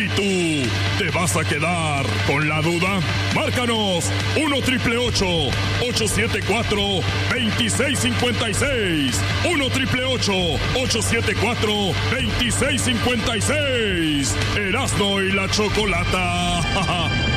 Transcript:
¿Y tú te vas a quedar con la duda? Márcanos 1-888-874-2656. 1-888-874-2656. Erasmo y la Chocolata.